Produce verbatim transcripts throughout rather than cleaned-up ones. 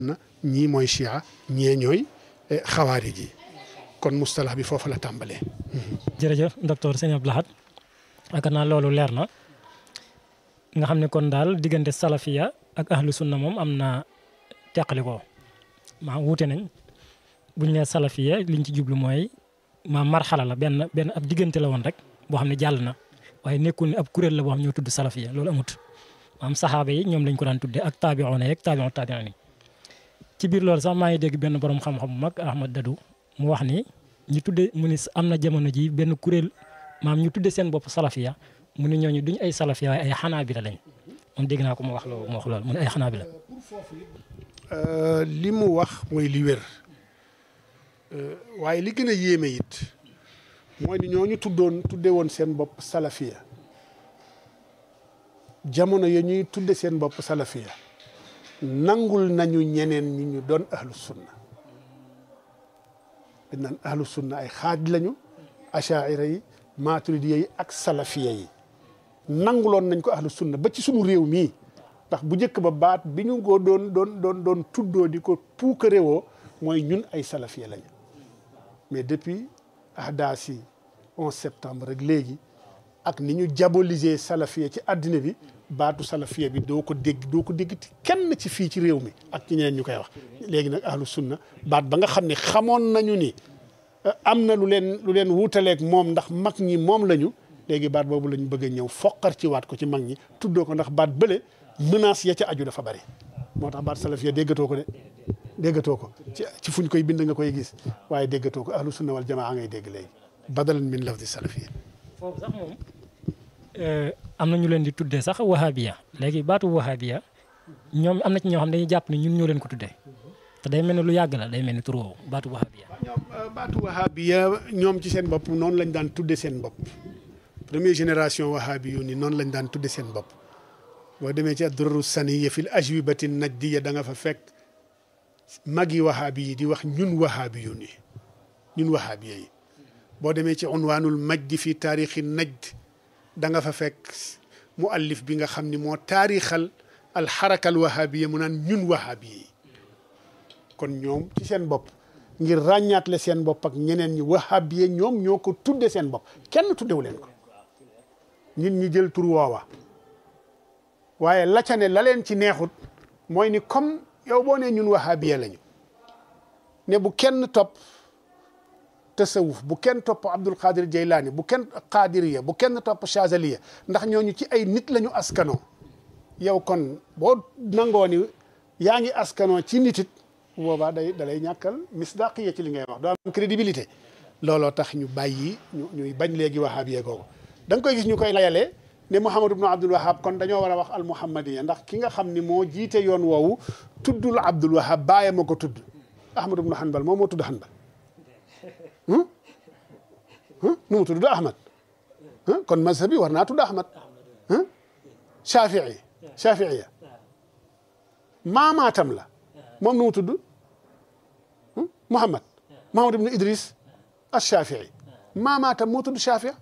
na ñii mooy chia ñee ñooy xawaari ji kon mustalax bi foofu la tàmbalee. jërëjëf docteur Sëñ Abdou Lahad yaakaar naa loolu leer na nga xam ne kon daal diggante salafiya ak ahlu sunna moom am na teqali ko maa wuute nañ bu ñu nee salafiya liñ ci jublu mooy maa marxala la benn benn ab diggante la woon rek boo xam ne jàll na waaye nekkul ne ab kuréel la boo xam ne ñoo tudd salafiya loolu amut maam saxaaba yi ñoom lañ ko daan tuddee ak taabi'oona yeeg taabi'u taabi'in yi ci biir loolu sax maa ngi dégg benn borom xam-xam bu mag Ahmad Dadou mu wax ni ñu tuddee mu ni am na jamono ji benn kuréel maam ñu tuddee seen bopp salafiya mu ni ñooñu duñ ay salafiya waaye ay xanaabila lañ moom dégg naa ko mu wax loolu mu wax loolu mu ne ay xanaabila. li mu wax mooy li wér waaye li gën a yéeme it mooy ni ñooñu tuddoon tuddee woon seen bopp salafiya jamono ya ñuy tudde seen bopp salafiya nangul nañu ñeneen ñi ñu doon ahlu sunna dañ naan ahlu sunna ay xaaj lañu achaira yi maturidiya yi ak salafiya yi nanguloon nañ ko ahlu sunna ba ci sunu réew mii ndax bu njëkk ba baat bi ñu ko doon doon doon doon tuddoo di ko puukarewoo mooy ñun ay salafiya lañu mais depuis ahdaas yi onze septembre rek léegi ak ni ñu diaboliser salafiya ci àddina bi baatu salafiya bi doo ko dégg doo ko dégg kenn ci fii ci réew mi ak ci ñeneen ñu koy wax léegi nag ahlu sunna baat ba nga xam ne xamoon nañu ni am na lu leen lu leen wuutaleeg moom ndax mag ñi moom lañu léegi baat boobu lañ bëgg a ñëw foqar ci waat ko ci mag ñi tuddoo ko ndax baat bële menace ya ca aju dafa bari moo tax baat salafiya déggatoo ko de déggatoo ko ci ci fuñ koy bind nga koy gis waaye déggatoo ko ahlu sunna wal jamaa ngay dégg léegi badalan min lafdi salafiya foofu sax moom am na ñu leen di tuddee sax wahabiya léegi baatu wahabiya ñoom am na ci ñoo xam dañuy jàpp ne ñun ñoo leen ko tuddee te day mel ni lu yàgg la day mel ni tur woowu baatu wahabiya. ñoom baatu wahabiya ñoom ci seen bopp noonu lañ daan tuddee seen bopp première génération wahabi yu ni noonu lañ daan tuddee seen bopp boo demee ci ad-durru saniyya fil ajwibati najdiyya da nga fa fekk magi wahabi yi di wax ñun wahabi yu ni ñun wahabiya yi boo demee ci unwaanul majdi fi taarixi najd da nga fa fekk muallif bi nga xam ni moo taarixal alxaraka al wahabiya mu naan ñun wahabiya yi kon ñoom ci seen bopp ngir ràññaatle seen bopp ak ñeneen ñi wahabiya ñoom ñoo ko tudde seen bopp kenn tuddewu leen ko nit ñi jël tur woowa waaye la ca ne la leen ci neexut mooy ni comme yow boo nee ñun wahabiya lañu ne bu kenn topp tasawuf bu kenn topp Abdul Qadir Jaylaani bu kenn Qadiriya bu kenn topp Chazaliya ndax ñooñu ci ay nit lañu askanoo yow kon boo nangoo ni yaa ngi askanoo ci nit it boobaa day dalay ñàkkal misdaqiya ci li ngay wax doo am crédibilité looloo tax ñu bàyyi ñu ñuy bañ léegi wahabiya googu da nga koy gis ñu koy layalee ne Muhammad ibnu Abdul Wahab kon dañoo war a wax al muhammadiya ndax ki nga xam ni moo jiite yoon woowu tuddul Abdul Wahab bàyyi ma ko tudd Ahmad ibnu Hanbal moom moo tudd Hanbal nu mu tudd Ahmad kon mazhab bi war naa tudd Ahmad Shafii Shafiiya maamaatam la moom nu mu tudd Muhammad Muhammad ibnu Idris ash-Shafii maamaatam moo tudd Shafii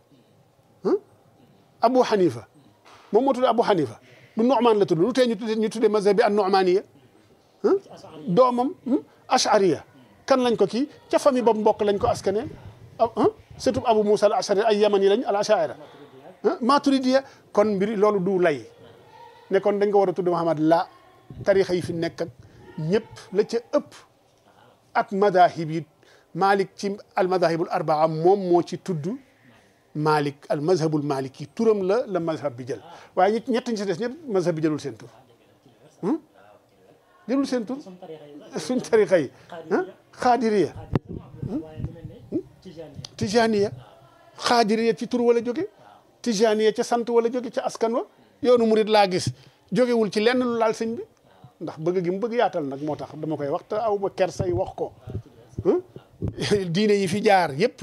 Abu Hanifa moom moo tudd Abu Hanifa du Nu'man la tudd lu tee ñu tuddee ñu tuddee mazhab bi an-Nu'maniya doomam Ash'ariya kan lañ ko kii ca famille boobu mbokk lañ ko askane surtout Abu Musa al-Ash'ari ay yamani lañ al-Ash'ari Maturidiya kon mbiri loolu du lay ne kon dañ ko war a tudd Muhammad la tarixa yi fi nekk ak ñëpp la ca ëpp ak madahib yi Malik ci al-madahibul arbaa moom moo ci tudd Malik al mazhabul maliki turam la la mazhab bi jël waaye ñett ñett ñi si des ñëpp mazhab bi jëlul seen tur jëlul seen tur suñ tarixa yi xaadiriya tijaniya xaadiriya ci tur wala jóge tijaniya ca sant wala jóge ca askan wa yoonu murid laa gis jógewul ci lenn lu laal sëñ bi ndax bëgg gi mu bëgg yaatal nag moo tax dama koy wax te aw ma kersay wax ko diine yi fi jaar yépp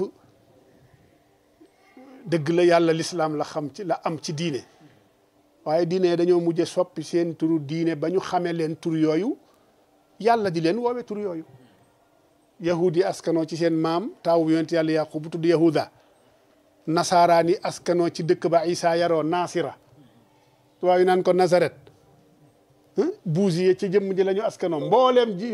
dëgg la yàlla lislaam la xam ci la am ci diine waaye diine dañoo mujje soppi seen turu diine ba ñu xamee leen tur yooyu yàlla di leen woowe tur yooyu yahudi askanoo ci seen maam taawu bi yonent yàlla yaqub bu tudd yahuda nasaraani askanoo ci dëkk ba isa yaroo nasira waaye naan ko nazaret buusi ye ci jëmm ji la ñu askanoo mbooleem ji